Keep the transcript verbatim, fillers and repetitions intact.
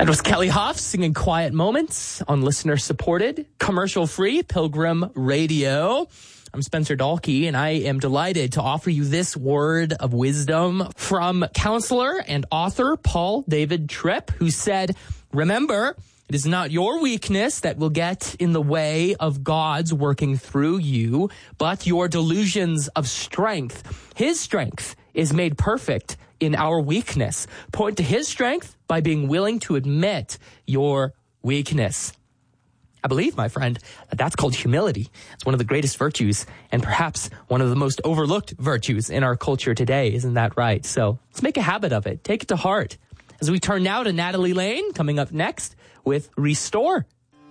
That was Kelly Hoff singing Quiet Moments on listener-supported, commercial-free Pilgrim Radio. I'm Spencer Dahlke, and I am delighted to offer you this word of wisdom from counselor and author Paul David Tripp, who said, remember, it is not your weakness that will get in the way of God's working through you, but your delusions of strength. His strength is made perfect in our weakness. Point to his strength by being willing to admit your weakness. I believe, my friend, that that's called humility. It's one of the greatest virtues and perhaps one of the most overlooked virtues in our culture today. Isn't that right? So let's make a habit of it. Take it to heart. As we turn now to Natalie Lane, coming up next with Restore.